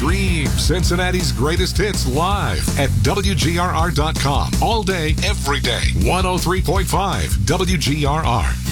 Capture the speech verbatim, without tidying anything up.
Stream Cincinnati's greatest hits live at W G R R dot com. All day, every day. one oh three point five W G R R.